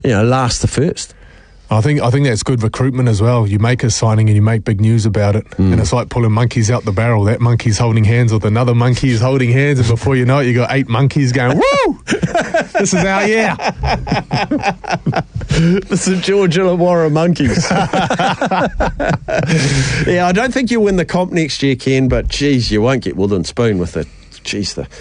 last the first. I think that's good recruitment as well. You make a signing and you make big news about it. And it's like pulling monkeys out the barrel. That monkey's holding hands with another monkey is holding hands, and before you know it, you got 8 monkeys going, woo! This is our year. The St George Illawarra Monkeys. Yeah, I don't think you'll win the comp next year, Ken, but geez, you won't get Wood and Spoon with it. Geez,